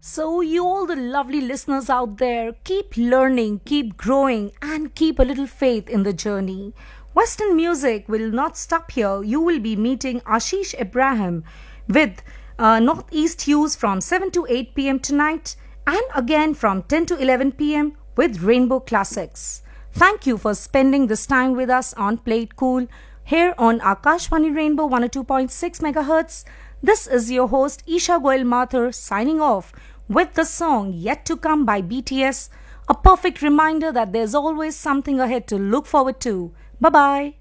So, you all the lovely listeners out there, keep learning, keep growing, and keep a little faith in the journey. Western music will not stop here. You will be meeting Ashish Ibrahim with Northeast Hues from 7 to 8 p.m. tonight, and again from 10 to 11 p.m. with Rainbow Classics. Thank you for spending this time with us on Play It Cool here on Akashvani Rainbow 102.6 MHz. This is your host Isha Goel Mathur signing off with the song Yet to Come by BTS, a perfect reminder that there's always something ahead to look forward to. Bye bye.